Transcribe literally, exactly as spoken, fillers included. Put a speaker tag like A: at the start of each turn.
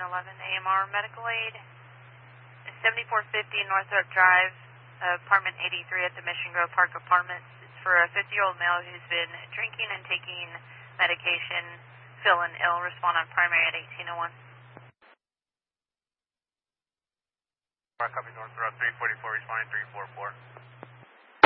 A: eleven A M R medical aid. seventy-four fifty Northrop Drive, apartment eighty-three at the Mission Grove Park Apartments. It's for a fifty-year-old male who's been drinking and taking medication, feeling ill. Respond on primary at eighteen oh one.
B: Copy Northrop three forty-four, responding three four four.